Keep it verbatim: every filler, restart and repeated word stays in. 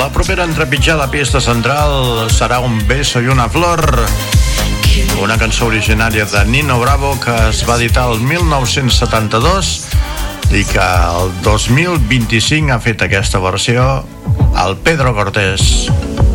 La propera en trepitjar la pista central serà Un beso y una flor, una cançó originària de Nino Bravo que es va editar el mil nou-cents setanta-dos i que el dos mil vint-i-cinc ha fet aquesta versió el Pedro Cortés.